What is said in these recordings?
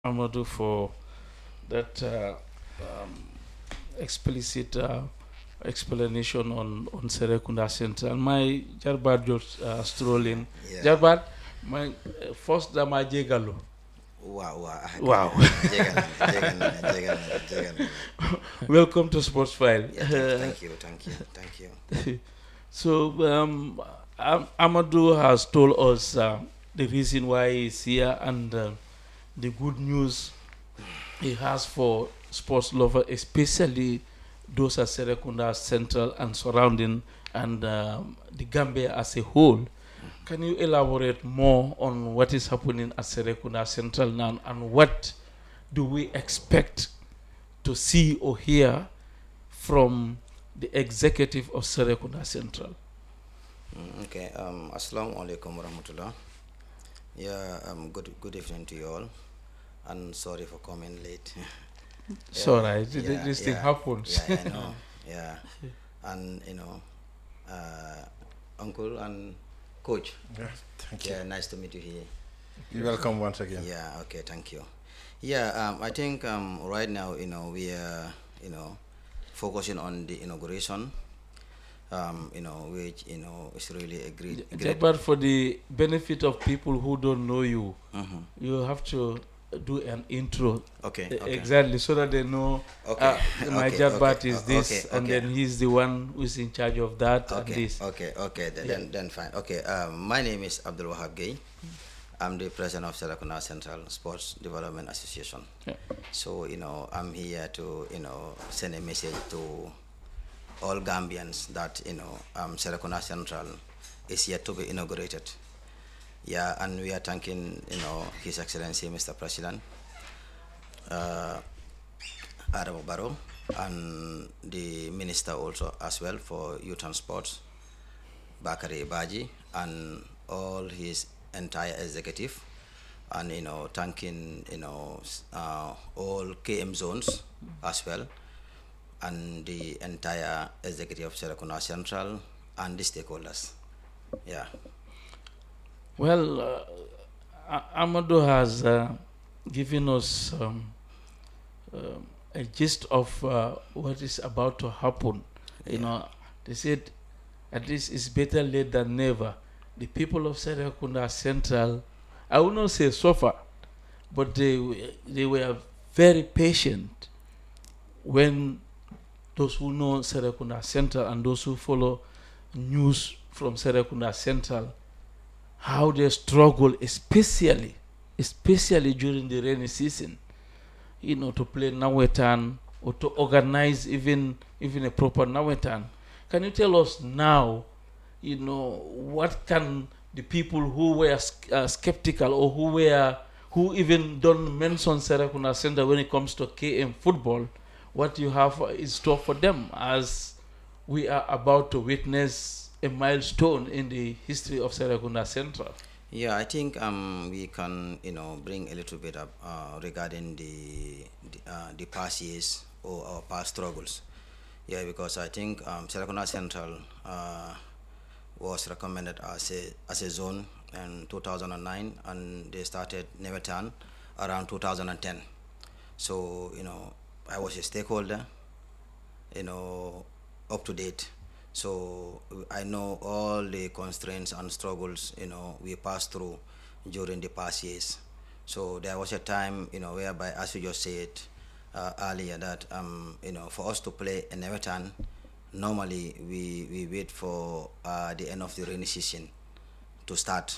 Amadou, for that um, explicit explanation on Serekunda Central. My Jarbat just Yeah, strolling. yeah. Jarbat, my first dama jegalo. Wow, wow. Wow. Jegal nane. Welcome to Sports File. Yeah, thank you. So, Amadou has told us the reason why he's here and the good news he has for sports lovers, especially those at Serekunda Central and surrounding, and the Gambia as a whole. Can you elaborate more on what is happening at Serekunda Central now, and what do we expect to see or hear from the executive of Serekunda Central? Okay. Assalamu alaikum warahmatullah. Yeah. Good evening to you all, and sorry for coming late. It's Yeah, all right. yeah, This thing yeah, happens. yeah. I know. Yeah, and uh, uncle and coach. Yeah, thank you. Yeah, nice to meet you here. You're welcome once again. Yeah. Okay. Thank you. Yeah. I think right now we are focusing on the inauguration, which is really a great. But for the benefit of people who don't know you, Mhm. you have to do an intro. Okay, okay, Exactly, so that they know okay, my okay, okay, Jabbat is okay, this, and okay, then he's the one who's in charge of that and okay, this. okay, okay. Yeah. Then fine. Okay. My name is Abdul Wahab Gay. I'm the president of Serakuna Central Sports Development Association. Yeah. So I'm here to send a message to all Gambians that Serakuna Central is yet to be inaugurated. Yeah, and we are thanking His Excellency Mr. President uh, Adam Barrow and the minister also as well for youth and sports, Bakari Baji, and all his entire executive, and thanking all KM zones as well, and the entire executive of Serakuna Central and the stakeholders. Yeah. Well, Amadou has given us a gist of what is about to happen. You Yeah. know, they said at least it's better late than never. The people of Serekunda Central, I will not say suffer, but they were very patient when those who know Serekunda Central and those who follow news from Serekunda Central, how they struggle, especially during the rainy season, to play Nawetan or to organize even a proper Nawetan. Can you tell us now, what can the people who were skeptical, or who even don't mention Serakuna Center when it comes to KM football, what you have in store for them, as we are about to witness a milestone in the history of Serakunda Central? Yeah, I think we can bring a little bit up regarding the past years or our past struggles. Yeah, because I think Serakunda Central was recommended as a zone in 2009, and they started Nemetan around 2010. So I was a stakeholder, you know, up to date. So I know all the constraints and struggles we passed through during the past years. So there was a time whereby, as you just said earlier, that for us to play in Everton, normally we wait for the end of the rainy season to start.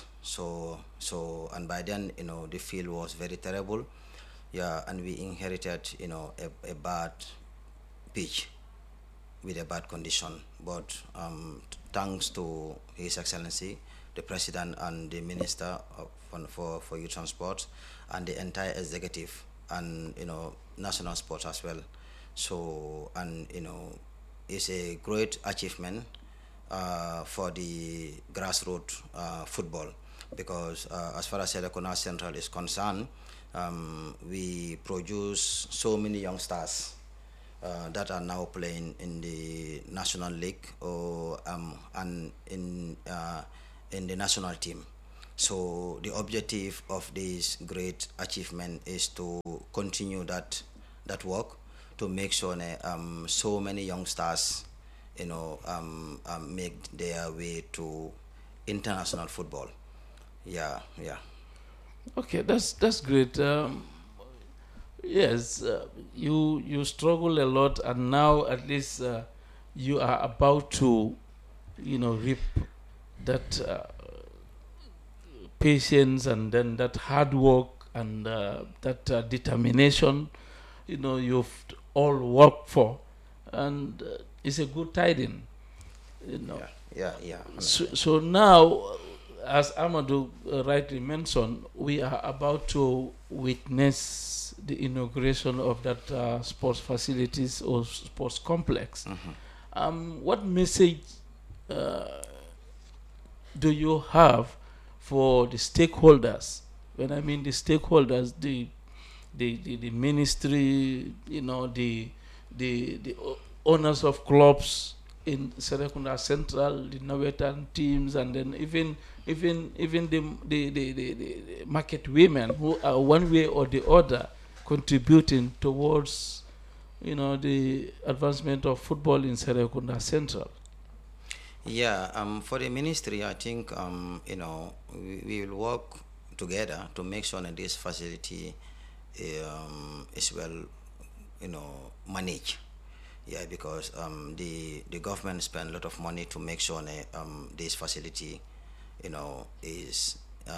And by then the field was very terrible. Yeah, and we inherited a bad pitch with a bad condition. But thanks to His Excellency, the President and the Minister for Youth Transport and the entire executive and national sports as well. So and it's a great achievement for the grassroots football, because as far as Serekunda Central is concerned, we produce so many young stars that are now playing in the national league or and in the national team. So the objective of this great achievement is to continue that work to make sure so many young stars, make their way to international football. Yeah, yeah. Okay, that's great. Yes, you struggle a lot, and now at least you are about to, reap that patience and then that hard work and that determination, you've all worked for, and it's a good tiding, you know. Yeah, yeah, yeah. So now, as Amadou rightly mentioned, we are about to witness the inauguration of that sports facilities or sports complex. What message uh, do you have for the stakeholders? When I mean the stakeholders, the ministry, the owners of clubs in Serekunda Central, the Norwegian teams, and then even the market women who are one way or the other contributing towards the advancement of football in Serekunda Central. Yeah, for the ministry, I think we will work together to make sure that this facility is well, managed. Yeah, because the government spend a lot of money to make sure that this facility, is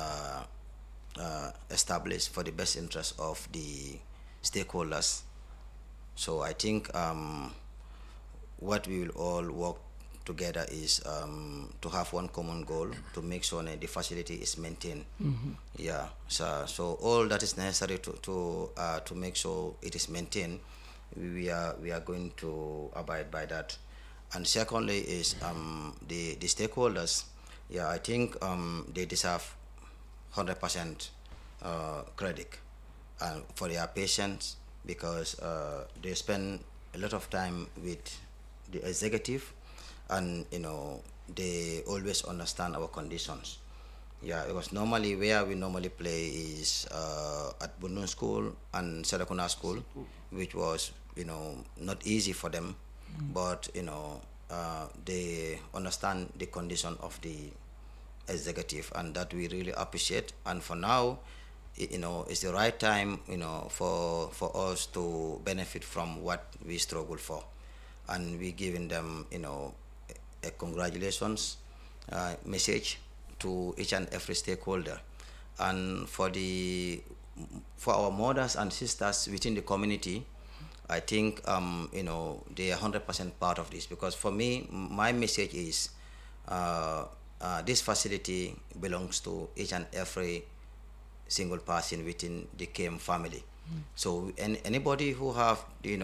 established for the best interest of the stakeholders. So I think what we will all work together is to have one common goal to make sure that the facility is maintained. Yeah, so all that is necessary to make sure it is maintained, we are going to abide by that. And secondly is the stakeholders. Yeah, I think they deserve 100% credit for their patience because they spend a lot of time with the executive, and they always understand our conditions. Yeah, because normally where we normally play is at Bundun School and Serakuna School, which was not easy for them, but they understand the condition of the executive, and that we really appreciate. And for now, it's the right time, for us to benefit from what we struggle for, and we giving them, a congratulations message to each and every stakeholder, and for our mothers and sisters within the community. I think they are 100% part of this, because for me, my message is this facility belongs to each and every single person within the KM family. So anybody who have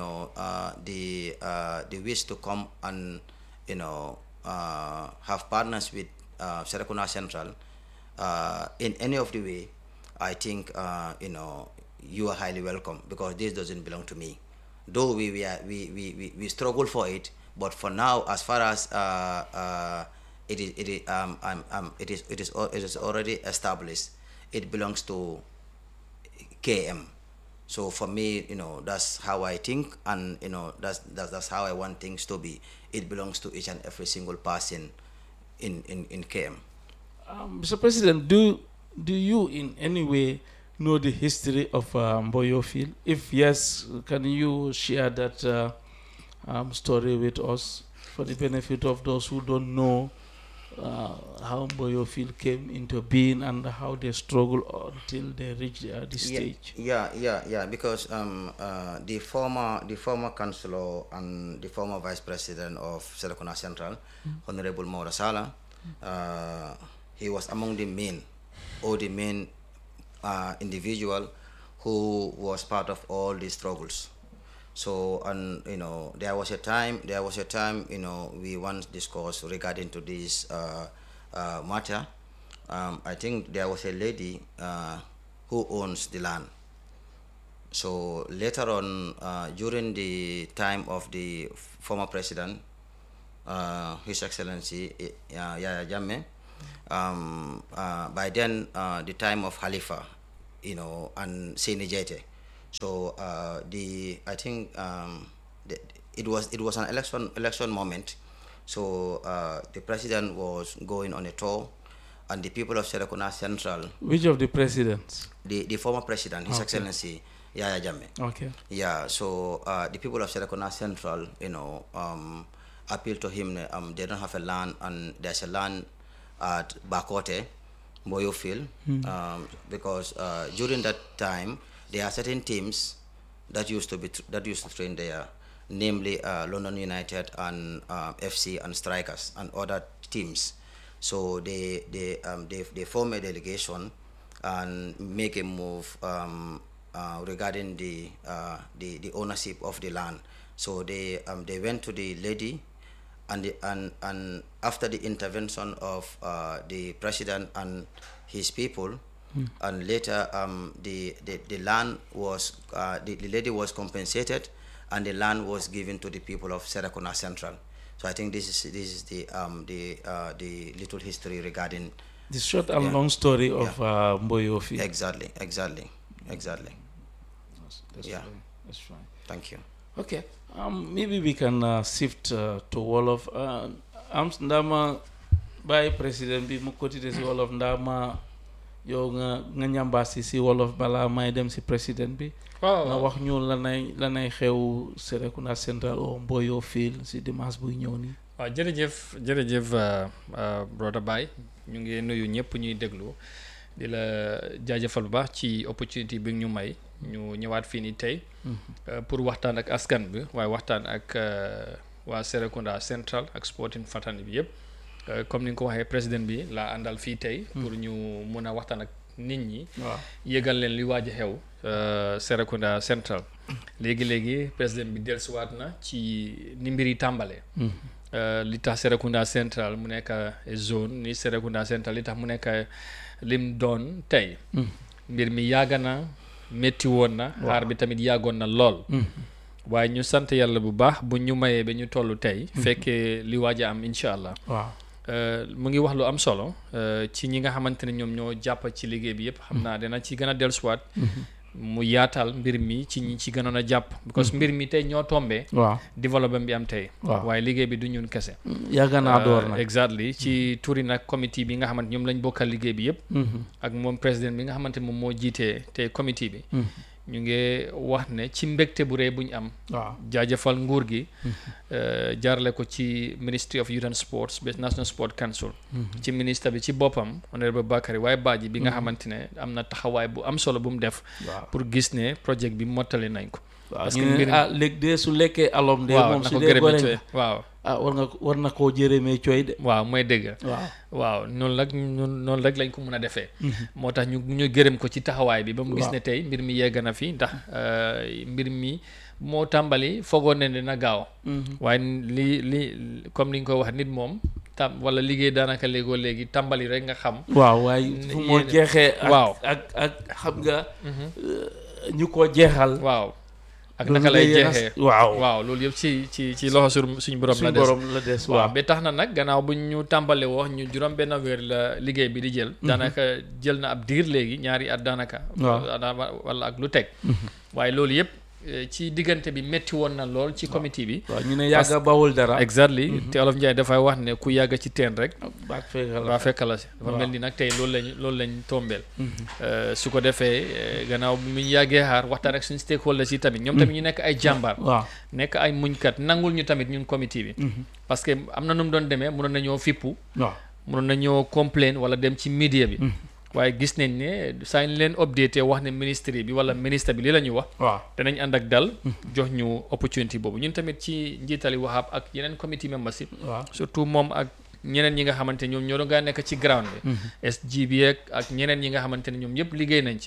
the wish to come and have partners with Serakuna Central in any of the way, I think you are highly welcome, because this doesn't belong to me. Though we struggle for it, but for now, as far as it is already established, it belongs to KM. So for me, that's how I think, and that's how I want things to be. It belongs to each and every single person in KM. Mr. President, do you in any way know the history of Mboyo Field? If yes, can you share that story with us for the benefit of those who don't know how Mboyo Field came into being and how they struggle until they reach this stage? Yeah. Because the former councillor and the former vice president of Serakuna Central, Honorable Maura Sala, he was among the main individual who was part of all these struggles. So, and there was a time we once discussed regarding to this matter. I think there was a lady who owns the land. So later on, during the time of the former president, His Excellency Yaya Jammeh, By then, the time of Khalifa, and Seni Jete. So I think it was an election moment. So the president was going on a tour, and the people of Serekunda Central. Which of the presidents? The former president, His Excellency Yaya Jammeh. Okay. Yeah. So the people of Serekunda Central, appeal to him. They don't have a land, and there's a land at Bakote, Moyo Field, because during that time there are certain teams that used to train there, namely London United and FC and Strikers and other teams. So they form a delegation and make a move regarding the ownership of the land. So they went to the lady. And after the intervention of the president and his people, and later the land was the lady was compensated, and the land was given to the people of Serekunda Central. So I think this is the little history regarding the short and long story of Mboyo Field. Exactly. That's fine. Thank you. Okay. Maybe we can shift to Wolof. Ndama by President bi mu quotité si Wolof ndama yow nga ñambasi si Wolof bala may dem si President bi. Nga wax ñu lanay xew Serekunda Central o Mboyo Field si dimanche buy ñëw ni. Waaw jërëjëf brother Baye ñu ngi nuyu ñëpp ñuy déglu di la jaajëfal bu baax ci opportunity bi ñu may ñu ñëwaat fii nii tey pour waxtaan ak askan bi waaye waxtaan ak waa Serekunda Central ak Sporting Fatani bi yëpp comme ni nga ko waxee président bi laa àndal fii tey pour ñu mun a waxtaan ak nit ñi yëgal leen li waaj a xew Serekunda Central léegi président bi dellusiwaat na ci ni mbir yi tàmbalee li tax Serekunda Central mu nekk zone ni Serekunda Central li tax mu nekk lim doon tey mbir mi yàgg na métti woon na xaar bi tamit yàggoon na lool waaye ñu sant yàlla bu baax bu ñu mayee ba ñu toll tey fekkee li waaj a am incha allah mu ngi wax lu am solo ci ñi nga xamante ne ñoom ñoo jàpp ci liggéey bi yëpp xam naa dina ci gën a dellusiwaat mu yaatal mbir mi ci ñi ci gënoon a jàpp because mbir mi tey ñoo tombee développement bi am tey waaye liggéey bi du ñun kese yàgg naa door na exactly ci turi nag comité bi nga xamante ñoom lañ bokkal liggéey bi yëpp ak moom président bi nga xamante moom moo jiitee tey comité bi ñu ngi wax ne ci mbégte bu rëy bu ñu am jaajëfal nguur gi jaarale ko ci Ministry of Youth and Sports ba National Sport Council ci ministre bi ci boppam honorable Bakary waaye Badji bi nga xamante ne am na taxawaay bu am solo bu mu def pour gis ne projet bi mottali nañ ko parce que léegi de su lekkee alom de moom su dee gore war na koo jërëmee cooy de mooy dëgg waaw noonu rek lañ ko mun a defee moo tax ñu gërëm ko ci taxawaay bi ba mu gis ne tey mbir mi yegg na fi ndax mbir mi moo tàmbali foogoon ne dina gaaw waaye li comme ni nga ko wax nit moom wala liggéey daanaka léegi tàmbali rek nga xam waaye fu moo jeexee ak xam nga ñu ko jeexal ak naka lay jeexee waaw loolu yëpp ci loxo suñu borom la des waaw ba tax na nag gannaaw bu ñu tàmbale wax ñu juróom benn weer la liggéey bi di jël daanaka jël na ab diir léegi ñaari at daanaka wala ak lu teg waaye loolu yëpp ci diggante bi métti woon na lool ci comité bi ñu ne yàgga bawul dara exactly te Olof Njaay dafay wax ne ku yàgga ci teen rek baa fekk la si dafa mel ni nag tey loolu lañ tombeel su ko defee gannaaw bi mu yàggee xaar waxtaan ak suñu stakeholders yi tamit ñoom tamit ñu nekk ay jàmbaar nekk ay muñkat nangul ñu tamit ñun comité bi parce que am na nu mu doon demee mënoon nañoo fippu mënoon nañoo complain wala dem ci media bi waaye gis nañ ne saa ñu leen update wax ne ministre bi wala ministre bi li la ñuy wax danañ ànd ak dal jox ñu opportunity boobu ñun tamit ci njiitali Wahab ak yeneen committee members surtout moom ak ñeneen ñi nga xamante ñoom ñoo doon gaa nekk ci ground bi SGB ak ñeneen ñi nga xamante ne ñoom ñëpp liggéey nañ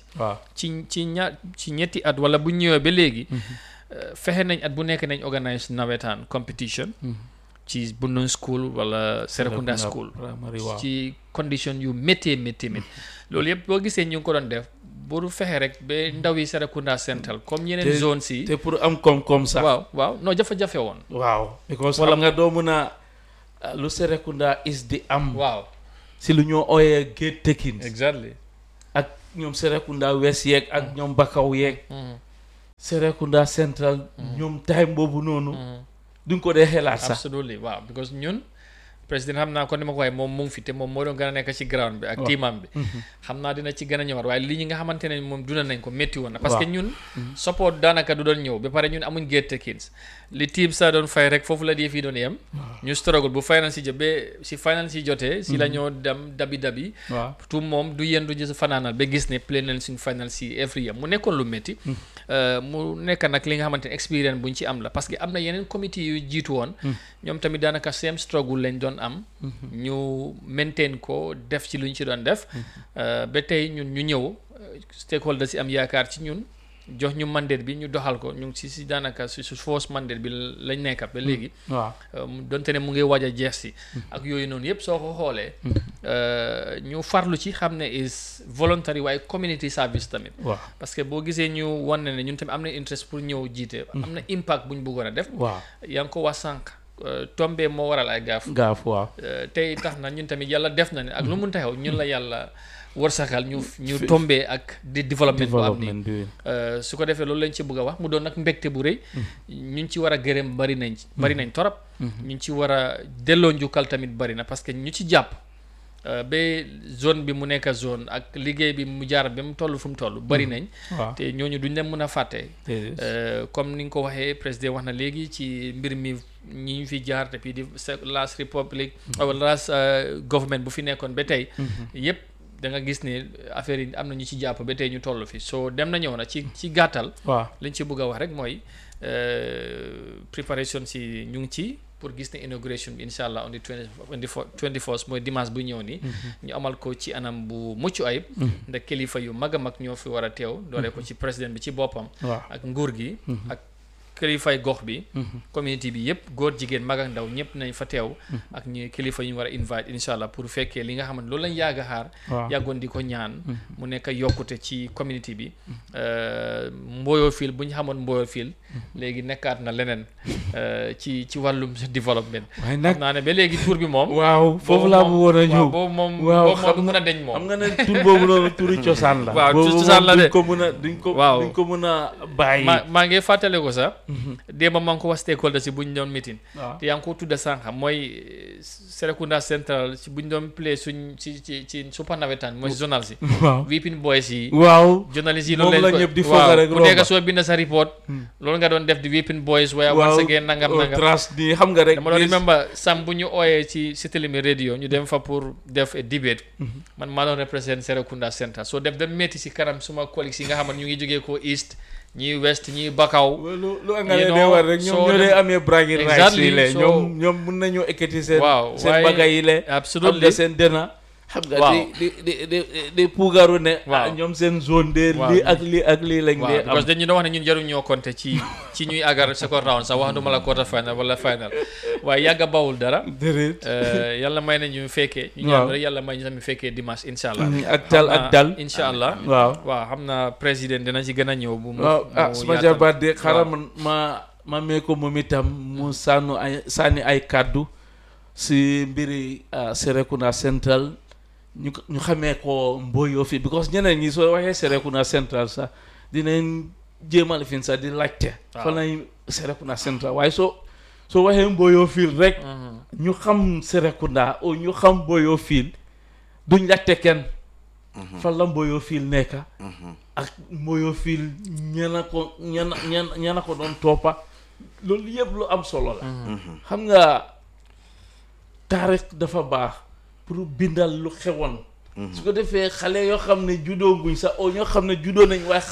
ci ñetti at wala bu ñëwee ba léegi fexe nañ at bu nekk nañ organise nawetaan competition ci Bunnon School wala Serekunda School ci condition yu métti loolu yëpp boo gisee ñu ngi ko doon def bu fexe rek ba ndaw yi Serekunda Central comme yeneen zone si te pour am koom-koom sax waaw non jafe-jafe woon because xam nga doo mën a lu Serekunda is di am si lu ñoo ooyee gate takings exactly ak ñoom Serekunda West yeeg ak ñoom Bakaw yeeg Serekunda Central ñoom time boobu noonu duñ ko dee xelaat sax absolutely waaw because ñun président xam naa ko ni ma ko waxee moom mu ngi fi te moom moo doon gën a nekk ci ground bi ak teamam bi xam naa dina ci gën a ñëwaat waaye li ñi nga xamante ne moom duna nañ ko métti woon na parce que ñun support daanaka du doon ñëw ba pare ñun amuñ gate takings li team sa doon fay rek foofu la di fii doon yem ñu struggle bu finance yi ba si finance yi jotee si la ñoo dem dabi tout moom du yendu ji fanaanal ba gis ne play nañ suñ finance yi every year mu nekkoon lu métti mu nekk nag li nga xamante ne expérience buñ ci am la parce que am na yeneen comité yu jiitu woon ñoom tamit daanaka same struggle lañ doon am ñu maintain ko def ci lu ñu ci doon def ba tey ñun ñu ñëw stakeholder si am yaakaar ci ñun jox ñu mandate bi ñu doxal ko ñu ngi si daanaka su force mandate bi lañ nekk ba léegi donte ne mu ngi waaj a jeex si ak yooyu noonu yëpp soo ko xoolee ñu farlu ci xam ne is voluntary waaye community service tamit parce que boo gisee ñu wan ne ñun tamit am na interest pour ñëw jiite am na impact bu ñu bëggoon a def yaa ngi ko wax sànq tombé moo waral ay gaaf waaw tey tax na ñun tamit yàlla def na ne ak lu mun taxaw ñun la yàlla wërsakal ñu tombé ak di développement bu am nii su ko defee loolu lañ ci bëgg a wax mu doon nag mbégte bu rëy ñun ci war a gërëm bari nañ torop ñu ci war a delloo njukkal tamit bari na parce que ñu ci jàpp ba zone bi mu nekk zone ak liggéey bi mu jaar ba mu toll fu mu toll bari nañ te ñooñu duñ leen mën a fàtte comme ni nga ko waxee président wax na léegi ci mbir mi ñi ñu fi jaar depuis di last republic last government bu fi nekkoon ba tey yépp da nga gis ne affaire yi am na ñu ci jàpp ba tey ñu toll fi soo dem na ñëw na ci gàttal liñ ci bëgg a wax rek mooy préparation si ñu ngi ci pour gis ne inauguration bi incha allah on the 24 mooy dimanche bu ñëw nii ñu amal ko ci anam bu mucc ayib ndax kilifa yu mag a mag ñoo fi war a teew doole ko ci président bi ci boppam ak nguur gi ak kilifay gox bi community bi yëpp góor jigéen mag ak ndaw ñëpp nañ fa teew ak ñu kilifa yu ñu war a invite incha allah pour fekkee li nga xam ne loolu lañ yàgg a xaar yàggoon di ko ñaan mu nekk yokkute ci community bi Mboyo Field bu ñu xamoon Mboyo Field léegi nekkaat na leneen ci wàllum développement xam naa ne ba léegi tur bi moom waaw foofu laa bu woon a ñëw boobu moom du mën a deñ moom xam nga ne tur boobu noonu turi cosaan la waaw cosaan la de duñ ko mën a bàyyi maa ngi fàttale ko sax démb maa ngi ko wax stakeholder si bu ñu doon meeting te yaa ngi ko tudda sànq mooy Serekunda Central si bu ñu doon play suñ ci super nawetaan mooy journal si Weeping Boys yi journaliste yi loolu lañ ko waaw ku nekk soo bind sa report loolu nga doon def di Weeping Boys waaye once again nangam di xam nga rek dama doon remember sam bu ñu ooyee ci télé radio ñu dem fa pour def debate man maa doon represent Serekunda Central soo def dem métti si kanam suma collègues yi nga xam ne ñu ngi jógee ko east ñii west ñii Bakaw lu nga leen dee war rek ñoom ñoo dee amee bragging rights yi le ñoom mun nañoo ekkati seen bagay yi le absolument am seen dena xam nga di puugaru ne ñoom seen zone de lii ak lii lañ dee am parce que dañu doon wax ne ñun jaruñ ñoo compter ci ñuy agar second round sax wax duma la quarter final wala final waaye yàgga bawul dara yàlla may na ñu fekkee ñu ñaan rek yàlla may ñu tamit fekkee dimanche insha allah ak dal insha allah waaw xam naa président dina ci gën a ñëw bu mu suma jabaat de xaaral ma mee ko moom itam mu sànni ay kàddu si mbiri Serekunda Central ñu xamee ko Mboyo Field because ñeneen ñi soo waxee Serekunda Central sax dinañ jéemal fin sax di laajte fan lañ Serekunda Central waaye soo waxee Mboyo Field rek ñu xam Serekunda o ñu xam Mboyo Field duñ laajte kenn fan la Mboyo Field nekka ak Mboyo Field ñana ko doon toppa loolu yëpp lu am solo la xam nga taarix dafa baax pour bindal lu xewoon su ko defee xale yoo xam ne juddoo guñ sax o ñoo xam ne juddoo nañ waaye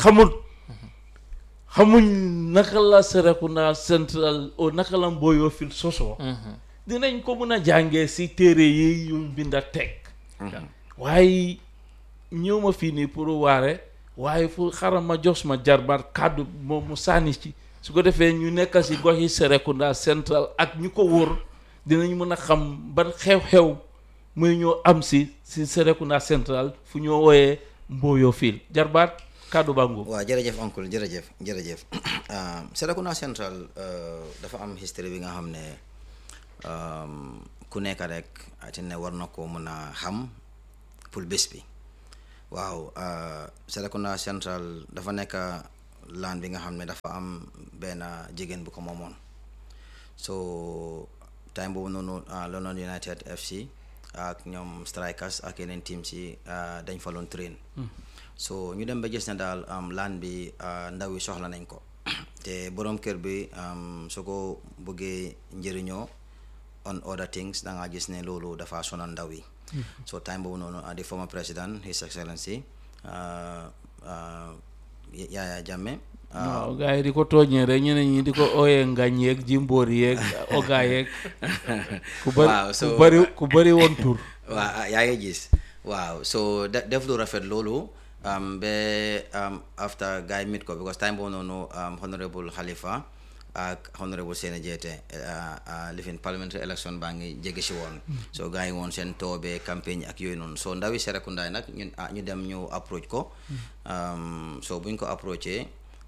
xamuñ naka la Serekunda Central o naka la Mboyo Field sosoo dinañ ko mën a jàngee si téere yi yu binda teg waaye ñëw ma fii nii pour waare waaye fu xaram ma jox ma jarbaat kàddu moom mu sànni ci su ko defee ñu nekk si gox yi Serekunda Central ak ñu ko wóor dinañ mën a xam ban xew-xew muy ñoo am si Serekunda Central fu ñoo wooyee Mboyo Field jarbaat kàddu bangu waaw jërëjëf oncle jërëjëf Serekunda Central dafa am history bi nga xam ne ku nekk rek ati ne war na ko mën a xam pour bés bi waaw Serekunda Central dafa nekk land bi nga xam ne dafa am benn jigéen bu ko moomoon so time boobu noonu London United FC ak ñoom Strikers ak yeneen team si dañ fa loon train so ñu dem ba gis ne daal land bi ndaw yi soxla nañ ko te borom kër bi su ko bëggee njëriñoo on other things da nga gis ne loolu dafa sonal ndaw yi so time boobu noonu the former president His Excellency Yaya Jammeh waaw gars yi di ko tooñee rek ñeneen ñi di ko ooyee ngañ yeeg jimboor yeeg oga yeeg ku bëri woon tur waaw yaa ngi gis waaw so def lu rafet loolu ba after gars yi meet ko because time boobu noonu honorable Halifa ak honorable Sena Jete lifin parliamentary election baa ngi jege si woon so gars yi woon seen toobe campagne ak yooyu noonu so ndawi Serekunda nag ñu dem ñu approach ko so buñ ko approché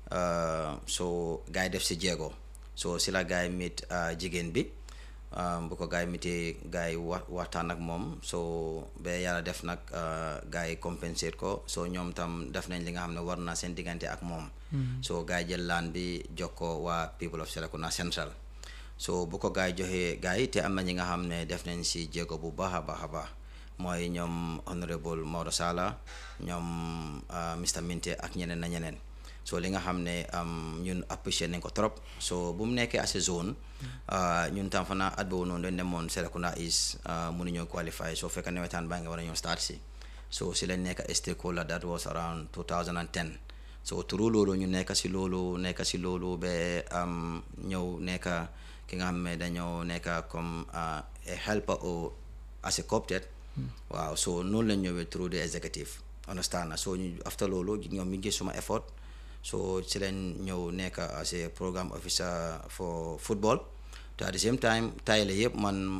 so gars yi def si jéego so si la gars yi meet jigéen bi bu ko gars yi meetee gars yi waxtaan ak moom so ba yàlla def nag gars yi compensate ko so ñoom tam def nañ li nga xam ne war na seen diggante ak moom so gars yi jël laan bi jox ko waa people of Serekunda Central so bu ko gars yi joxee gars yi te am na ñi nga xam ne def nañ si jéego bu baax a baax a baax mooy ñoom honorable Maodo Sala ñoom Mr Minte ak ñeneen na ñeneen so li nga xam ne ñun apprécier nañ ko trop so bu mu nekkee à zone ñun tam fana at boobu noonu dañ demoon Serekunda East mënuñoo qualify so fekk nawetaan baa ngi war a ñoo start si so si lañ nekk stakeholder that was around 2010 so turu loolu ñu nekk si loolu ba ñëw nekk ki nga xam ne dañoo nekk comme a helper or as a co-opted waaw so noonu lañ ñëwee through the executive understand na so ñu after loolu ñoom mi ngi suma effort so ci lañ ñëw nekk as a programme officer for football te at the same time tayle yëpp man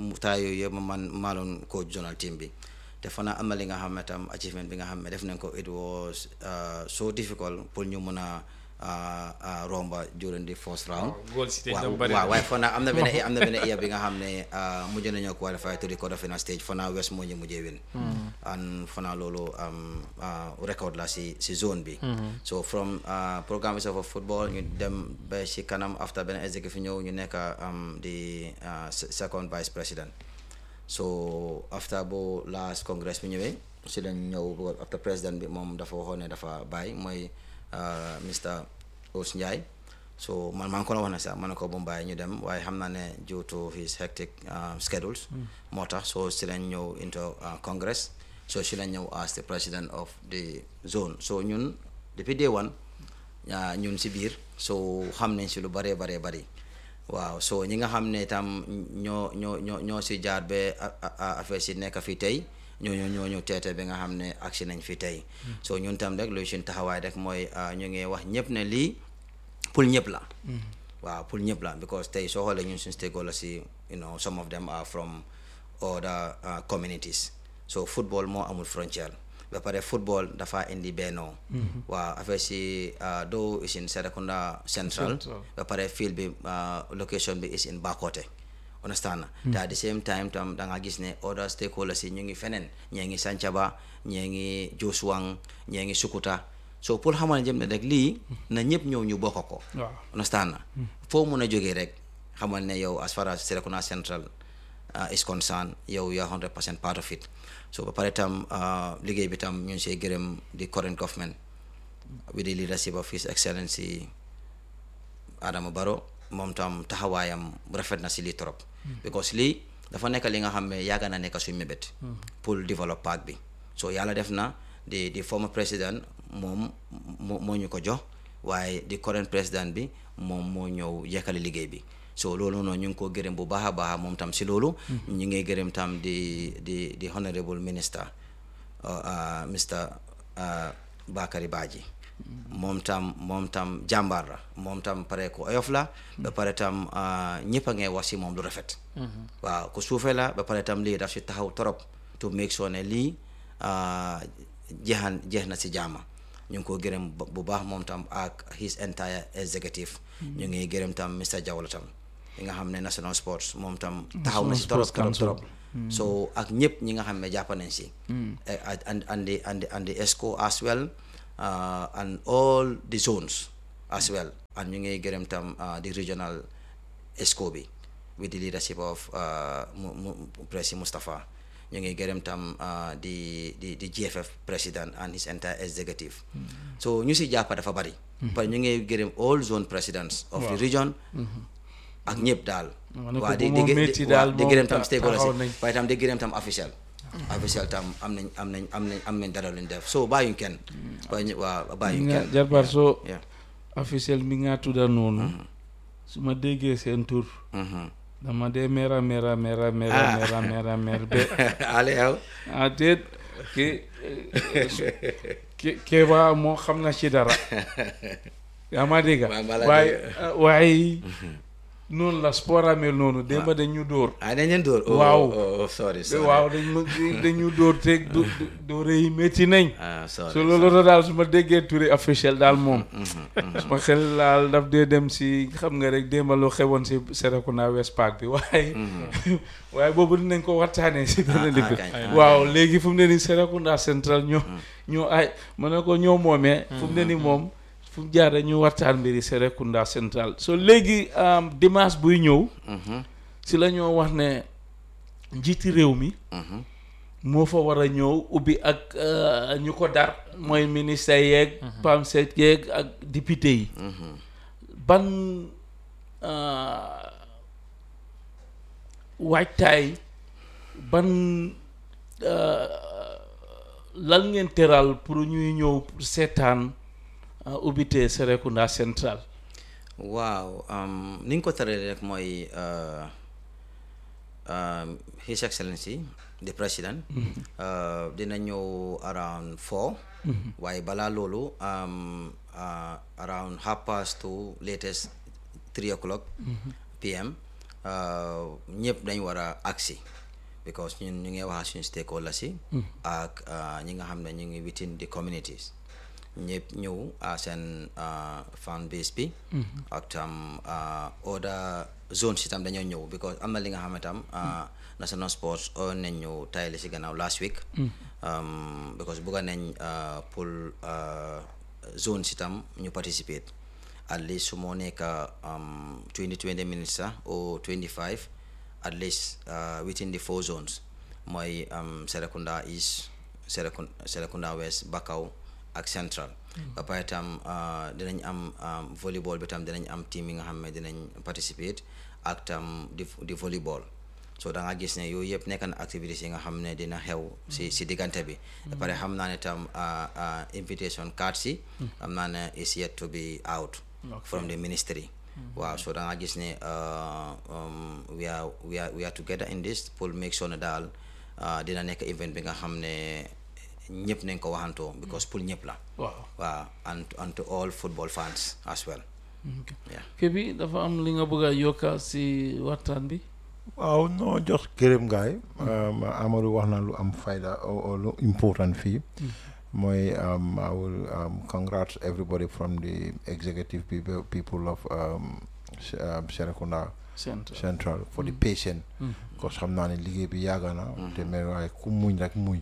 maaloon coach zonal team bi te fana am na li nga xam ne tam achievement bi nga xam ne def nañ ko it was so difficult pour ñu mën a romba during the first round waaw waaye fana am na benn year bi nga xam ne mujj nañoo qualify to the quarterfinal stage fana West moo ñu mujjee win and fana loolu record la si zone bi so from programme officer for football ñu dem ba si kanam after benn executive ñëw ñu nekk the second vice president so after bo last congress bi ñëwee si lañ ñëw after président bi moom dafa waxoon ne dafa bàyyi mooy Mr Ous Njie so man maa ngi ko wax ne sax man ko bu mu bàyyi ñu dem waaye xam naa ne due to his hectic schedules moo tax so si lañ ñëw into congress so si lañ ñëw as the president of the zone so ñun depuis day one ñun si biir so xam nañ si lu bëree bëri waaw so ñi nga xam ne tam ñoo si jaar ba affaire si nekk fii tey ñoo teete bi nga xam ne agsi nañ fii tey so ñun tam rek luy suñ taxawaay rek mooy ñu ngi wax ñëpp ne lii pour ñëpp la waaw pour ñëpp la because tey soo xoolee ñun suñ stakeholders si some of them are from other communities so football moo amul frontière ba pare football dafa indi bennoo waaw affaire si doo is in Serekunda Central ba pare field bi location bi is in Bakote understand na te at the same time tam da nga gis ne other stakeholders yi ñu ngi feneen ñee ngi Sancaba ñee ngi Joswang ñee ngi Sukuta so pour xamal jëm ne rek lii na ñëpp ñëw ñu bokk ko understand na foo mun a jógee rek xamal ne yow as far as Serekunda Central is concerned yow yaa 100% part of it so ba pare tam liggéey bi tam ñu ngi see gërëm di current government with the leadership of His Excellency Adama Barrow moom tam taxawaayam rafet na si lii trop because lii dafa nekk li nga xam ne yàgg na nekk suñu mébét pour develop park bi so yàlla def na di former président moom moo ñu ko jox waaye di current président bi moom moo ñëw yekkali liggéey bi so loolu noonu ñu ngi ko gërëm bu baax a baax moom tam si loolu ñu ngi gërëm tam di honorable minister Mr Bakary Badji moom tam jàmbaar la moom tam pare ku oyof la ba pare tam ñëpp a ngay wax si moom lu rafet waaw ku suufee la ba pare tam lii daf si taxaw trop to make sure ne lii jeex na si jaama ñu ngi ko gërëm bu baax moom tam ak his entire executive ñu ngi gërëm tam Mr Jawla tam yi nga xam ne national sports moom tam taxaw na si trop so ak ñëpp ñi nga xam ne jàpp nañ si and the ESCO as well and all the zones as well and ñu ngi gërëm tam the regional ESCO bi with the leadership of President Mustafa ñu ngi gërëm tam the GFF president and his entire executive so ñu si jàppa dafa bari parce que ñu ngi gërëm all zone presidents of the region ak ñëpp daal waaw di gërëm tam stakeholders waaye tam di gërëm tam officiel tam am nañ dara luñ def so bàyyuñ kenn bàyyuñ kenn jarbar so officiel mi nga tudda noonu su ma déggee seen tur dama dee mera be ale yow déet ke waa moo xam na ci dara yaa ma dégg waaye noonu la sport amee noonu démb dañu dóor dañ leen dóor waaw sorry waaw dañu dóor te dóore yi métti nañ so loolu daal su ma déggee turi officiel daal moom su ma xel daal daf dee dem si xam nga rek démb loo xewoon si Serekunda West Park bi waaye boobu dinañ ko waxtaanee si benn dëkk waaw léegi fu mu ne nii Serekunda Central ñoo ay ma ne ko ñoo moomee fu mu ne nii moom fu mu jaaree ñu waxtaan mbiri Serekunda Central so léegi dimanche buy ñëw si la ñoo wax ne njiiti réew mi moo fa war a ñëw ubbi ak ñu ko dar mooy ministre yeeg PAMSEC yeeg ak député yi ban waajtaay ban lan ngeen teral pour ñuy ñëw seetaan ubbite Serekunda Central waaw ni nga ko tëralee rek mooy His Excellency the President dina ñëw around 4 waaye balaa loolu around 2:30 latest 3 o'clock PM ñëpp dañ war a agsi because ñun ñu ngi wax suñu stakeholders si ak ñi nga xam ne ñu ngi within the communities ñëpp ñëw seen fan base bi ak tam other zones si tam dañoo ñëw because am na li nga xam ne tam national sports oo nañ ñëw tayli si gannaaw last week because bugga nañ pour zone si tam ñu participate at least su moo nekk 20 minutes sax or 25 at least within the 4 zones mooy Serekunda East Serekunda West Bakau ak Central ba pare tam dinañ am volleyball bi tam dinañ am team yi nga xam ne dinañ participate ak tam di volleyball so da nga gis ne yooyu yëpp nekk na activités yi nga xam ne dina xew si diggante bi ba pare xam naa ne tam invitation cards yi xam naa ne is yet to be out from the ministry waaw so da nga gis ne we are together in this pour make sure ne daal dina nekk event bi nga xam ne ñëpp nañ ko waxantoo because pour ñëpp la waaw and to all football fans as well Kebi dafa am li nga bëgg a yokka si waxtaan bi waaw non jox gërëm gaay Amadou wax na lu am fayda lu important fii mooy I will congrats everybody from the executive people of Serekunda Central for the patient because xam naa ne liggéey bi yàgg na te mais waaye ku muñ rek muñ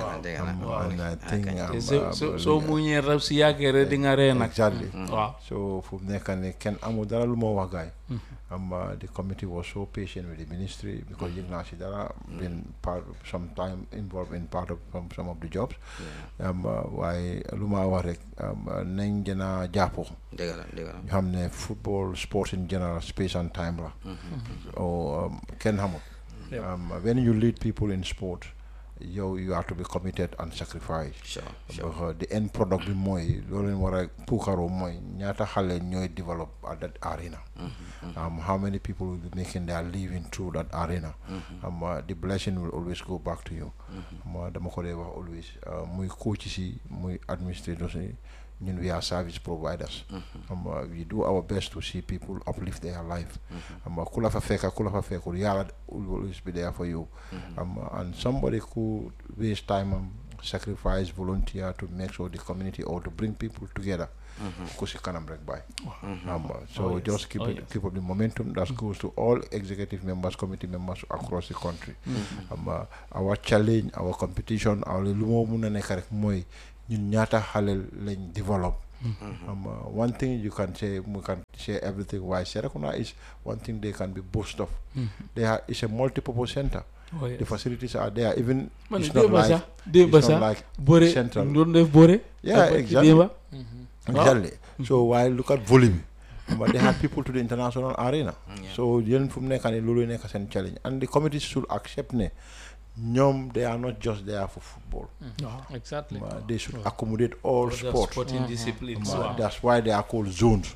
soo muñee rek si yàggee rek di nga ree nag exactly waaw so fu mu nekk ne kenn amul dara lu moo wax gaay the committee was so patient with the ministry because yëg naa si dara been part some time involved in part of some of the jobs waaye lu ma wax rek nañ gën a jàppoo ñu xam ne football sports in general space and time la kenn xamul when you lead people in sport you have to be committed and sacrifice because the end product bi mooy loolu leen war a puukaroo mooy ñaata xale ñooy develop at that arena how many people will be making their living through that arena the blessing will always go back to you dama ko dee wax always muy coach si muy administrators yi ñun we are service providers we do our best to see people uplift their life ku la fa fekka ku la fa fekkul yàlla will always be there for you and somebody who waste time sacrifice, volunteer to make sure the community or to bring people together. Kusi kanam rek bay. So just keep up the momentum. That goes to all executive members, committee members across the country. Our challenge, our competition, our lumo muna nek rek moy ñun ñaata xalel lañ develop. One thing you can say, we can say everything. Why Serekunda is one thing they can be boast of. It's a multi-purpose center. The facilities are there. Even it's not like central. Yeah, exactly. Exactly. So while look at volume, but they have people to the international arena. So yen from ne kan lulu ne kasen challenge, and the committee should accept ne. They are not just there for football. Exactly. They should accommodate all sports. Sporting disciplines. That's why they are called zones.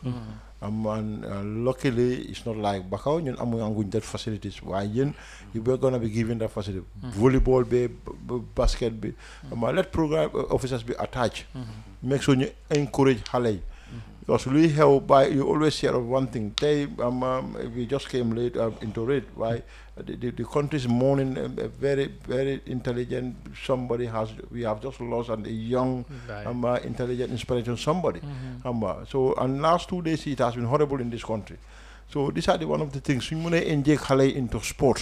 And luckily, it's not like Bakau, you that facilities. Why you were going to be given that facility? Volleyball, basket, let program officers be attached. Make sure you encourage Halei. Because we have you always hear of one thing. We just came late into it. Why the country is mourning a very, very intelligent somebody we have just lost a young, intelligent, inspiration somebody. So and last 2 days it has been horrible in this country. So these are one of the things. We want to inject Halei into sports.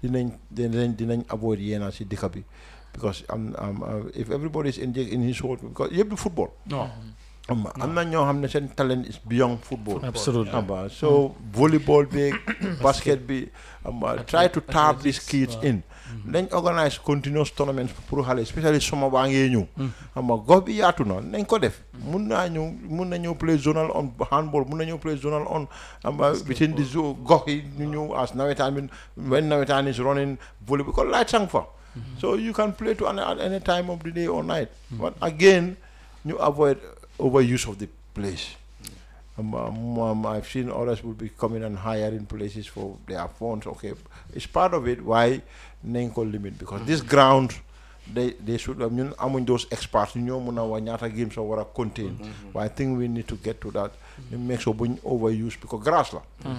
Then avoid Yena Dikabi. Because if everybody is injected in his sport, because you have the football. No. I'm not know talent is beyond football. Absolutely. So volleyball big, basket big. Try to tap these kids in. Then organize continuous tournaments for Hale, especially summer bangé ñu. Go bi yaatu na nañ ko def. Mun nañu play zonal on handball, mun nañu play zonal on within the zoo gox yi ñu as nawetaan when nawetaan is running volleyball because light sang fa. So you can play to at any time of the day or night. But again, you avoid overuse of the place. I've seen others will be coming and hiring places for their phones. Okay, it's part of it. Why Nenko limit? Because this ground, they should among those experts. Games or what contain. But I think we need to get to that. Make sure we overuse because grass.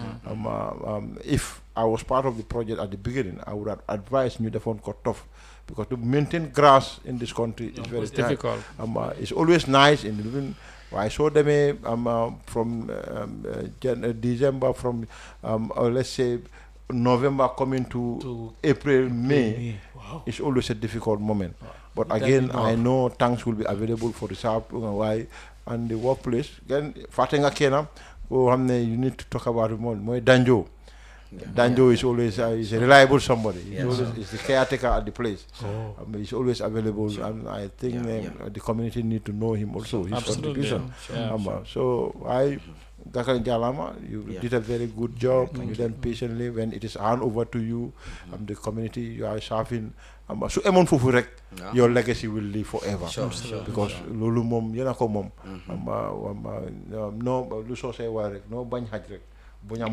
If I was part of the project at the beginning, I would have advised New Devon cut off. Because to maintain grass in this country is very difficult. It's always nice in living. I saw them from December, from let's say November coming to April, May. Wow. It's always a difficult moment. Wow. But again, I know tanks will be available for the South and the workplace. Again, Fatenga Kena, you need to talk about it more. Danjo. Danjo is always is a reliable somebody. He's the caretaker at the place. He's always available, and I think the community need to know him also. His contribution. So Dakar Jalama, you did a very good job. You done patiently when it is handed over to you. The community you are serving. So Emon Fufurek, your legacy will live forever. Because Lulu mom, Yanako mom, no Luso say warek, no bany hajrek. So it's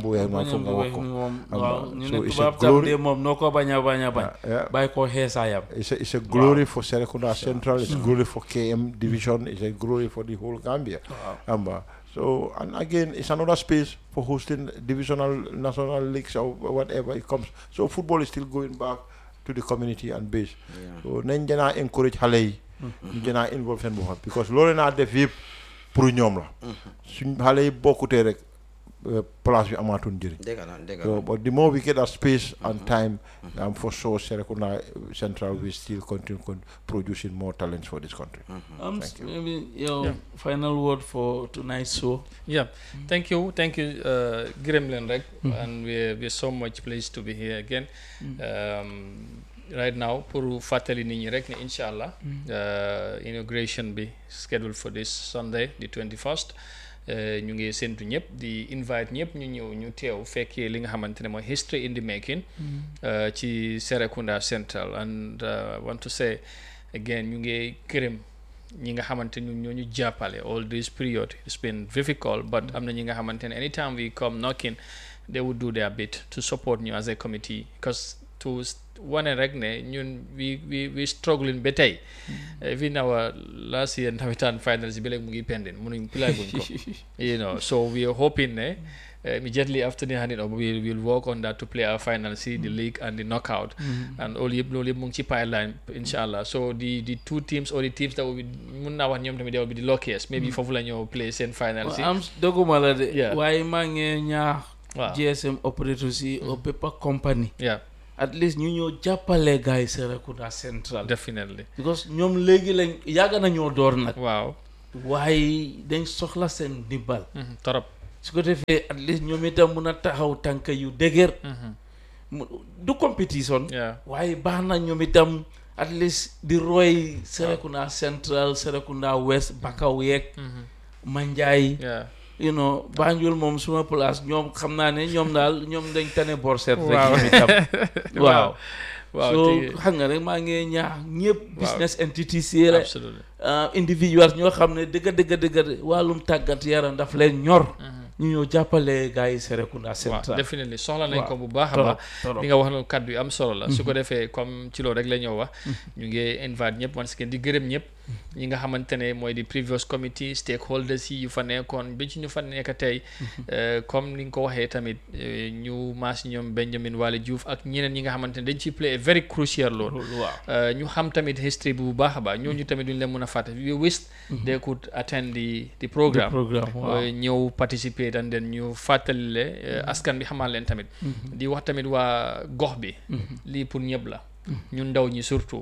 a glory for Serekunda Central, it's a glory for KM Division, it's a glory for the whole Gambia. So, and again, it's another space for hosting divisional, national leagues or whatever it comes. So football is still going back to the community and base. So, then I encourage Halei, I involve them because Lorena def yep pour ñom la. Suñ Halei bokute rek place bi amatun jëriñ. So, but the more we get that space and time, for sure Serekunda Central will still continue producing more talents for this country. Thank you. Maybe your final word for tonight's show. Thank you, Gremlin Rek, and we're so much pleased to be here again. Right now, pour fatali nit ñi rek ne inshallah inauguration be scheduled for this Sunday, the 21st. ñu ngi sentu ñep di invite ñep ñu ñew ñu teew fekkee li nga xamantene moy history in the making ci Serekunda Central, and want to say again ñu ngi kërëm ñi nga xamantene ñoo ñu jappalé all this period. It's been difficult, but amna ñi nga xamantene anytime we come knocking, they would do their bit to support you as a committee, because to one rek ne ñun we struggling ba tey even our last year nawetaan finals bi mu ngi pending mënuñ play buñ ko so we are hoping ne immediately after the handing over, we'll work on that to play our final, see the league and the knockout, and all yëpp loolu yëpp mu ngi ci pipeline inshallah. So the two teams or the teams that will be mun naa wax ñoom tamit they will be the luckiest, maybe foofu la ñoo play seen final si. am doguma la de. Yeah. waaye maa ngi ñaax. Waaw. GSM operators yi au paper company. Yeah, at least ñu ñoo jàppale gars yi Serekunda Central. definitely. because ñoom léegi lañ yàgg nañoo door nag. Waaw. waaye dañ soxla seen ndimbal. Torop. su ko defee at least ñoom itam mun a taxaw tànk yu dëgër. du compétition. Yeah. waaye baax na ñoom itam at least di roy Serekunda Central Serekunda West Bakaw yeeg. Manjaay. Yeah. you know Banjul moom suma place ñoom xam naa ne ñoom daal ñoom dañ tane borset rek Waaw. ñoom itam waaw Waaw, so te- xam nga rek maa ngi ñaax ñëpp Waaw. business entities yi rek Absolutely. individuals ñoo xam ne dëgg wàllum tàggat yaram daf leen ñor ñu ñëw jàppale gars yi Serekunda waaw Central definitely soxla nañ Waaw. ko bu baax a Torop, baax torop. li nga wax noonu kàddu yu am solo la su ko defee comme ci loolu rek la ñëw wax ñu ngi invite ñëpp once again di gërëm ñëpp ñi nga xamante ne mooy di previous committee stakeholders yi yu fa nekkoon ba ci ñu fa nekk tey comme ni nga ko waxee tamit ñu maas ñoom Benjamin Wale Diouf ak ñeneen ñi nga xamante ne dañ ci play a very crucial role waaw ñu xam tamit history bu baax a baax ñooñu tamit duñ leen mën a fàtte we wish they could attend the programme waaw ñëw participate and then ñu fàttali le askan bi xamal leen tamit di wax tamit waa gox bi lii pour ñëpp la ñun ndaw ñi surtout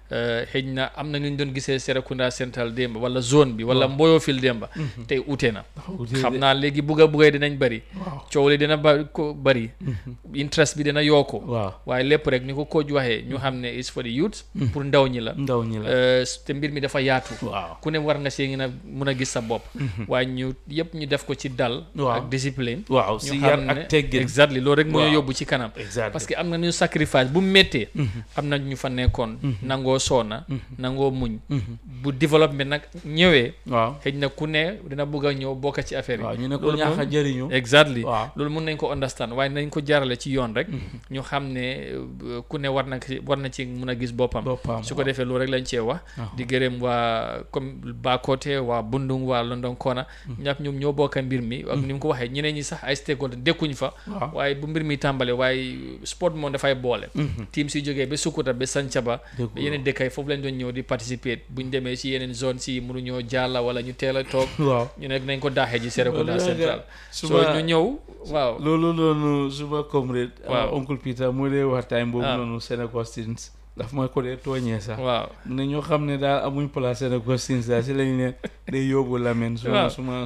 xëy na am na ñu doon gisee Serekunda Central démba wala zone bi wala Mboyofil démba tey ute na xam naa léegi bugga dinañ bëri coow li dina bëri interest bi dina yokku waaw waaye lépp rek ni ko coach waxee ñu xam ne is for the youth pour ndaw ñi la ndaw ñi la te mbir mi dafa yaatu waaw ku ne war nga see ngeen a mun a gis sa bopp waaye ñu yëpp ñu def ko ci dal Waaw. ak discipline waaw si yar ak teggin exactly loolu rek moo Waaw. yóbbu ci kanam exactly parce que am na ñu sacrifice bu méttee am na ñu fa nekkoon nangoo soona nangoo muñ bu développement nag ñëwee waaw xëy na ku ne dina bëgg a ñëw bokk ci affaire waaw yi ñu ne ko loolu ñaax a moom- jëriñu exactly waaw loolu mun nañ ko understand waaye nañ ko jaarale ci yoon rek ñu xam ne ku ne war na ci mun a gis boppam su ko defee loolu rek lañ cee wax di gërëm waa comme Bakote waa Bundung waa London Kona ñàpp ñoom ñoo bokka mbir mi ak ni mu ko waxee ñeneen ñi sax ay stakeholder dekkuñ fa waaw waaye bu mbir mi tàmbale waaye sport moom dafay boole team si jógee ba Sukuta ba Sancaba Dëgg ba yeneen dëkk yi foofu lañ doon ñëw di participer buñ demee si yeneen zone si mënuñoo jàlla wala ñu teel a toog waaw ñu ne nañ ko daaxee ji Serekunda Loolu Central so suma- ñu ñëw waaw loolu noonu suma comrade Waaw. oncle Peter mu dee wax time boobu Ah. noonu Sénégostins daf ma ko dee tooñee sax waaw ne ñoo xam ne daal amuñ place Sénégostins daal si lañ ne day yóbbu Lamin Waaw.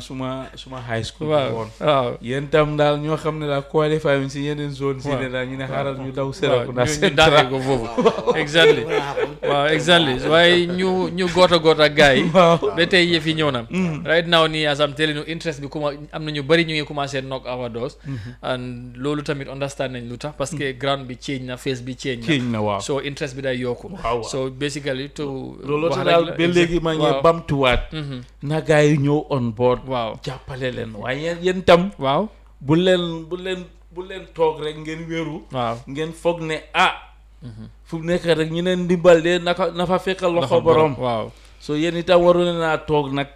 suma high school waaw woon waaw yéen tam daal ñoo xam ne daal qualify wuñ si yeneen zone si Waaw. ne daal ñu ne xaaral ñu daw waaw Serekunda ñu daaxee Central ko foofu exactly waaw exactly waaye ñu goota gars yi waaw ba tey yëf yi ñëw na right now nii as I'm telling you interest bi am na ñu bëri ñu ngi commencé knock our doors and loolu tamit understand nañ lu tax parce que ground bi change na face bi change ceeñ na waaw so interest bi day yokku waaw. so basically to loolu wax tax rek daal la- ba léegi maa ngi waaw. bamtuwaat na gars yi ñëw on board waaw jàppale leen waaye yéen tam waaw bu leen toog rek ngeen wéeru waaw ngeen foog ne fu mu nekk rek ñu ne ndimbal de na fa fekk loxo borom waaw so yéen itam waru leen naa toog nag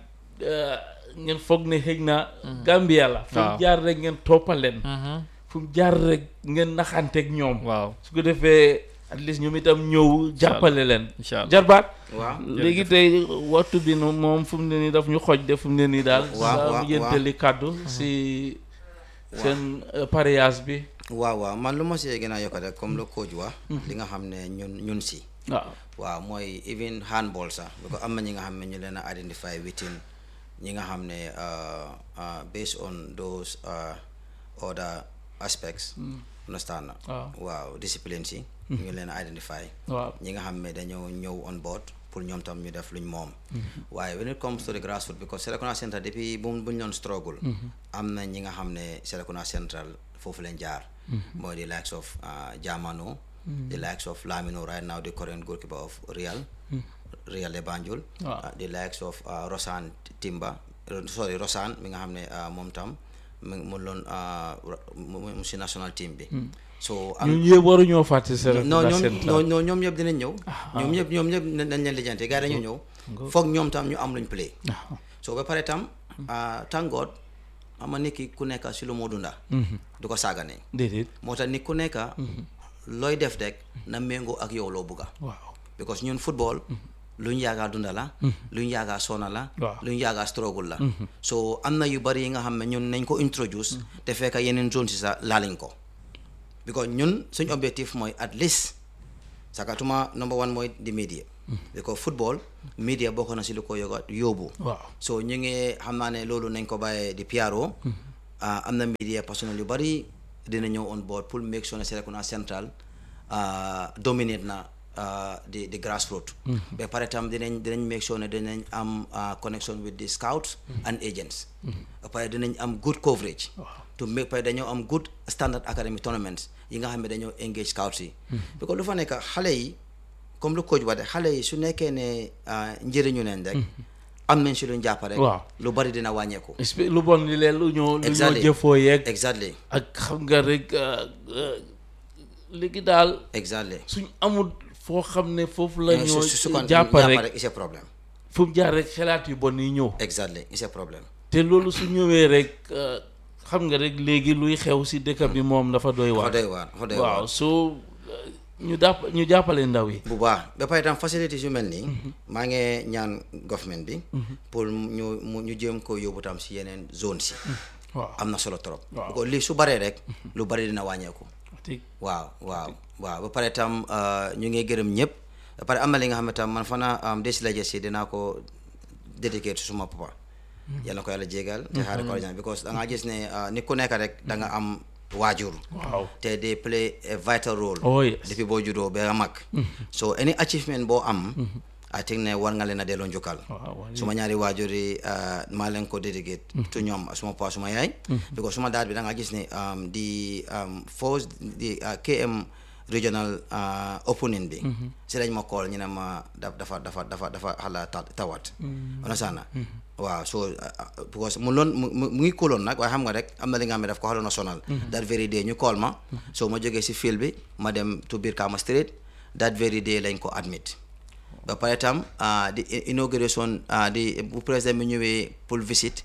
ngeen foog ne xëy na Gambia la fu mu Waaw. jaar rek ngeen toppaleen fu mu jaar rek ngeen naxanteeg ñoom waaw su ko defee at least ñoom itam ñëw jàppale leen incha allah jarbaat waaw léegi tey waxtu bi nu moom fu mu ne nii daf ñu xoj de fu mu ne nii daal waaw yéntali kàddu si seen pariage bi waaw man lu ma see gën a yokk rek comme le coach wax li nga xam ne ñun si waaw waaw mooy even handball sax because am na ñi nga xam ne ñu leen a identify within ñi nga xam ne based on those other aspects understand na waaw discipline si ñu leen a identify waaw ñi nga xam ne dañoo ñëw on board pour ñoom tam ñu def luñ moom waaye when it comes to the grassroots because Serekunda Central depuis buñ doon struggle am na ñi nga xam ne Serekunda Central foofu leen jaar mooy the likes of Jamano the likes of Lamino right now the current goalkeeper of Real de Banjul the likes of Rosan mi nga xam ne moom tam mu loon mu si national team bi so ñun yëpp waruñoo fàtte Serekunda Central non ñoom ñëpp dinañ ñëw ñoom ñëpp nañ leen lijjante gars yi dañu ñëw foog ñoom tam ñu am luñ play so ba pare tam thank God ama nit ki ku nekk si lu moo dunda du ko sàggane déedéet moo tax nit ku nekk looy def rek na méngoo ak yow loo bugga waaw because ñun football lu ñu yaagaa dunda la lu ñu yaagaa sona la lu ñu yaagaa struggle la so am na yu bari yi nga xam ne ñun nañ ko introduce te fekk yeneen zone si sax laaliñ ko because ñun suñ objectif mooy at least sakatuma number one mooy di media because football media bokk na si lu ko yóbbu waaw so ñu ngi xam naa ne loolu nañ ko bàyyee di PRO am na media personnel yu bari dina ñëw on board pour make sure ne Serekunda Central dominate na di grassroots ba pare tam dinañ make sure ne dinañ am connection with the scouts and agents ba pare dinañ am good coverage to make pare dañoo am good standard academic tournaments yi nga xam ne dañoo engage scouts yi because lu fa nekk xale yi comme lu coach waxee xale yi su nekkee ne njëriñu leen rek am nañ si luñ jàpp rek lu bari dina wàññeeku lu bon li leen lu ñoo jëfoo yeeg exactly ak xam nga rek léegi daal exactly suñ amul foo xam ne foofu la ñoo su ko jàpp rek c'est problème fu mu jaar rek xalaat yu bon yi ñëw exactly c'est problème te loolu su ñëwee rek xam nga rek léegi luy xew si dëkk bi moom dafa doy waar waaw so ñu jàppale ndaw yi bu baax ba pare tam facilities yu mel nii maa ngi ñaan government bi pour ñu jéem ko yóbbu tam si yeneen zone si waaw am na solo trop ko lii su baree rek lu bari dina wàññeeku waaw ba pare tam ñu ngi gërëm ñëpp ba pare am na li nga xam ne tam man fana desi la si dinaa ko dédié suma papa yàlla na ko yàlla jégal te xaare ko arjana because da nga gis ne nit ku nekk rek da nga am waajur te they play a vital role depuis boo juddoo ba nga mag so any achievement boo am I think ne war nga leen a delloo njukkal suma ñaari waajur yi maa leen ko dédié tu ñoom suma papa suma yaay because suma daat bi da nga gis ne di force di KM regional opening bi si lañ ma call ñu ne ma dafa xala tawat onasana waaw so because mu ngi kóoloon nag waaye xam nga rek am na li nga xam ne daf ko xaloon a sonal that very day ñu call ma so ma jógee si field bi ma dem to Brikama Street that very day lañ ko admit ba pare tam di inauguration di bu président bi ñëwee pour visite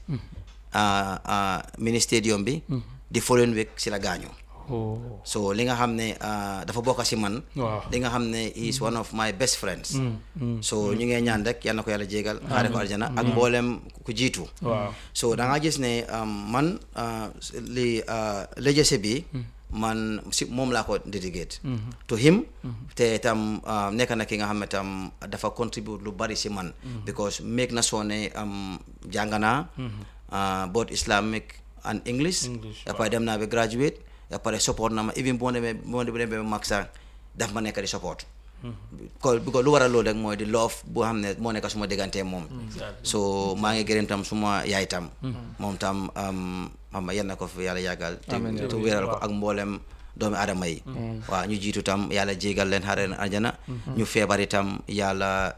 mini stadium bi di following week si la gaañu so li nga xam ne dafa bokk si man li nga xam ne he is one of my best friends so ñu ngee ñaan rek yal na ko yàlla jégal xaare ko aljana ak mboolem ku jiitu so da nga gis ne man li legacy bi man si moom laa ko dedicate to him te tam nekk na ki nga xam ne tam dafa contribute lu bari si man because make na soo ne jàng naa both Islamic and English après dem naa ba graduate après support na ma even boo demee ba mag sax daf ma nekk di support ko lu waral loolu rek mooy di love boo xam ne moo nekk suma diggante moom so maa ngi gërëm tam suma yaay tam moom tam xam yal na ko fi yàlla yàggal te wéral ko ak mboolem doomi aadama yi waaw ñu jiitu tam yàlla jégal leen xare leen aljana ñu feebar itam yàlla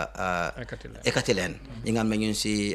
ekkati leen ñi nga xam ne ñun si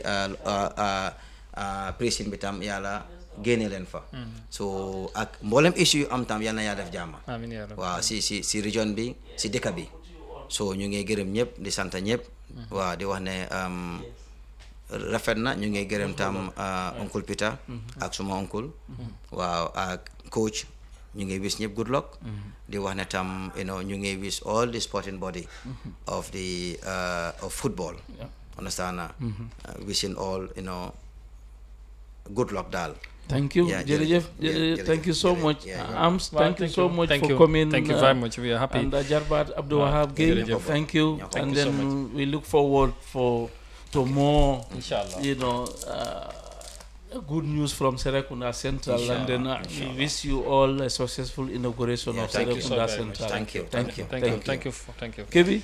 prison bi tam yàlla génne leen fa so ak mboolem issue yu am tam yal na yaa def jàmm waaw si région bi si dëkk bi so ñu ngi gërëm ñëpp di sant ñëpp waaw di wax ne rafet na ñu ngi gërëm tam oncle Peter ak suma oncle waaw ak coach ñu ngi wish ñëpp good luck di wax ne tam ñu ngi wish all the sporting body of the of football understand wishing all good luck daal. Thank you, Jerejef. Thank you so much. Ams, thank you so much for coming. Thank you very much. We are happy. And Jarbat Abdul Wahab Gay, thank you. And then we look forward to more, good news from Serekunda Central. And then we wish you all a successful inauguration of Serekunda Central. Thank you. Thank you. Kevi,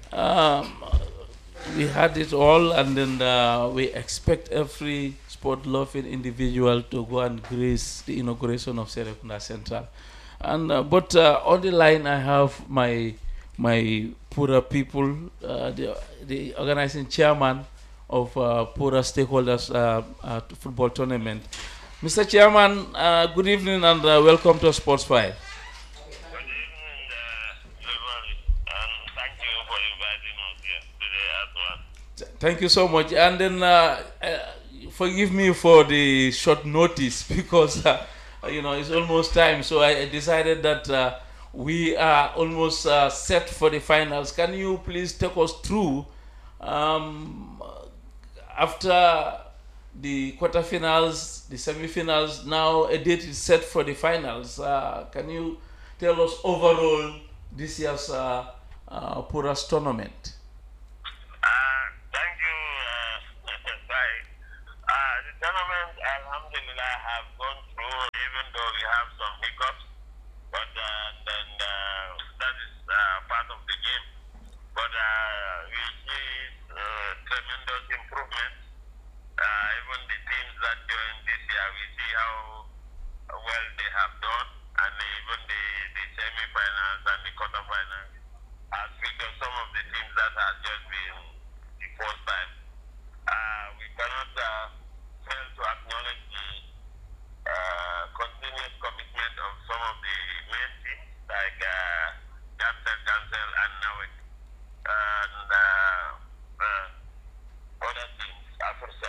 we had it all, and then we expect every sport-loving individual to go and grace the inauguration of Serekunda Central. And but on the line, I have my Pura people, the organizing chairman of Pura Stakeholders Football Tournament. Mr. Chairman, good evening and welcome to Sports File. Thank you so much. And then forgive me for the short notice because it's almost time. So I decided that we are almost set for the finals. Can you please take us through after the quarterfinals, the semifinals? Now a date is set for the finals. Can you tell us overall this year's Puras tournament? Thank you, Sai. The tournament, alhamdulillah, have gone through, even though we have some hiccups.